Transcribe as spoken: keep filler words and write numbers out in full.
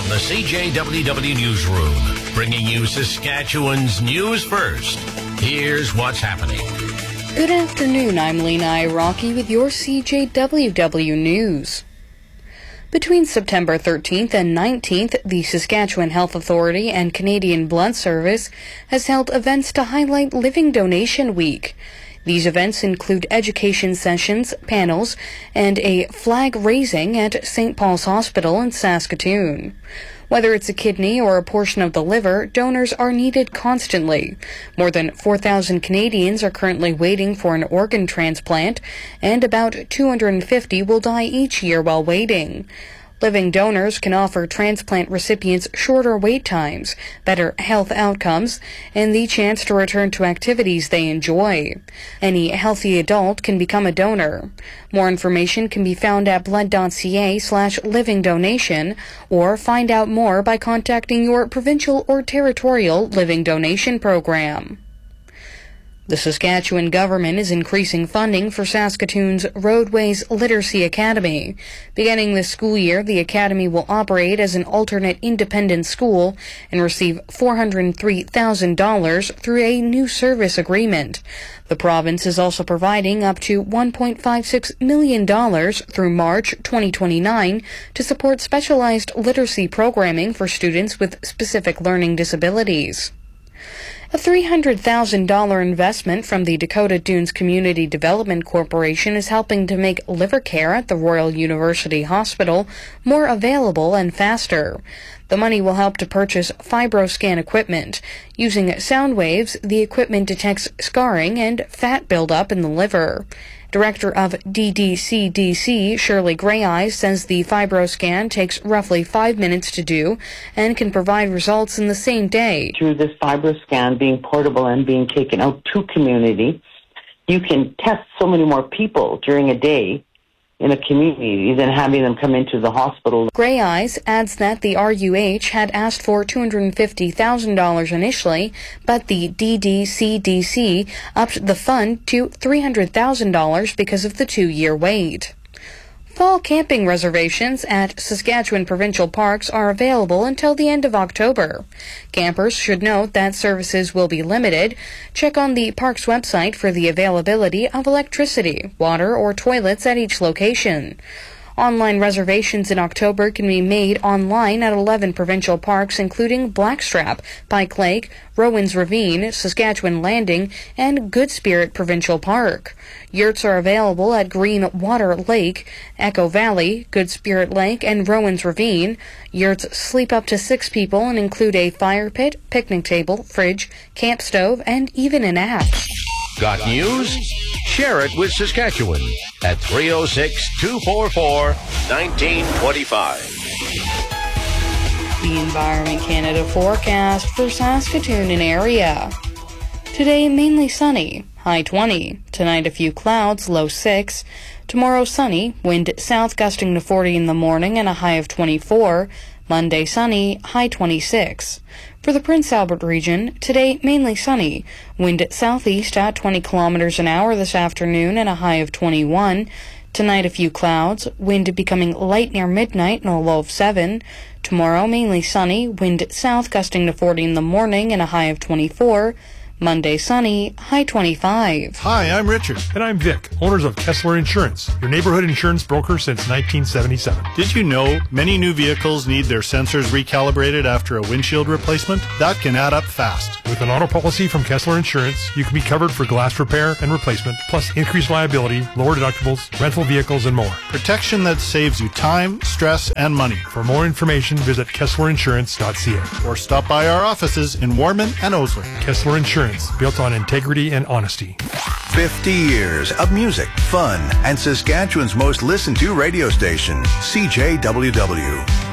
the C J W W Newsroom, bringing you Saskatchewan's news first. Here's what's happening. Good afternoon, I'm Lena Iraqi with your C J W W News. Between September thirteenth and nineteenth, the Saskatchewan Health Authority and Canadian Blood Service has held events to highlight Living Donation Week. These events include education sessions, panels, and a flag raising at Saint Paul's Hospital in Saskatoon. Whether it's a kidney or a portion of the liver, donors are needed constantly. More than four thousand Canadians are currently waiting for an organ transplant, and about two hundred fifty will die each year while waiting. Living donors can offer transplant recipients shorter wait times, better health outcomes, and the chance to return to activities they enjoy. Any healthy adult can become a donor. More information can be found at blood.ca slash living donation, or find out more by contacting your provincial or territorial living donation program. The Saskatchewan government is increasing funding for Saskatoon's Roadways Literacy Academy. Beginning this school year, the academy will operate as an alternate independent school and receive four hundred three thousand dollars through a new service agreement. The province is also providing up to one point five six million dollars through March twenty twenty-nine to support specialized literacy programming for students with specific learning disabilities. A three hundred thousand dollars investment from the Dakota Dunes Community Development Corporation is helping to make liver care at the Royal University Hospital more available and faster. The money will help to purchase FibroScan equipment. Using sound waves, the equipment detects scarring and fat buildup in the liver. Director of D D C D C, Shirley Greyeyes, says the FibroScan takes roughly five minutes to do and can provide results in the same day. Through this FibroScan being portable and being taken out to community, you can test so many more people during a day in a community than having them come into the hospital. Greyeyes adds that the R U H had asked for two hundred fifty thousand dollars initially, but the D D C D C upped the fund to three hundred thousand dollars because of the two-year wait. Fall camping reservations at Saskatchewan provincial parks are available until the end of October. Campers should note that services will be limited. Check on the park's website for the availability of electricity, water, or toilets at each location. Online reservations in October can be made online at eleven provincial parks, including Blackstrap, Pike Lake, Rowan's Ravine, Saskatchewan Landing, and Good Spirit Provincial Park. Yurts are available at Green Water Lake, Echo Valley, Good Spirit Lake, and Rowan's Ravine. Yurts sleep up to six people and include a fire pit, picnic table, fridge, camp stove, and even an app. Got news? Share it with Saskatchewan at three oh six, two four four, one nine two five. The Environment Canada forecast for Saskatoon and area. Today, mainly sunny, high twenty. Tonight, a few clouds, low six. Tomorrow, sunny, wind south gusting to forty in the morning and a high of twenty-four. Monday, sunny, high twenty-six. For the Prince Albert region, today mainly sunny. Wind southeast at twenty kilometers an hour this afternoon and a high of twenty-one. Tonight, a few clouds, wind becoming light near midnight and a low of seven. Tomorrow, mainly sunny, wind south gusting to forty in the morning and a high of twenty-four. Monday, sunny, high twenty-five. Hi, I'm Richard. And I'm Vic, owners of Kessler Insurance, your neighborhood insurance broker since nineteen seventy-seven. Did you know many new vehicles need their sensors recalibrated after a windshield replacement? That can add up fast. With an auto policy from Kessler Insurance, you can be covered for glass repair and replacement, plus increased liability, lower deductibles, rental vehicles, and more. Protection that saves you time, stress, and money. For more information, visit kessler insurance dot c a. Or stop by our offices in Warman and Osler. Kessler Insurance, built on integrity and honesty. fifty years of music, fun, and Saskatchewan's most listened to radio station, C J W W.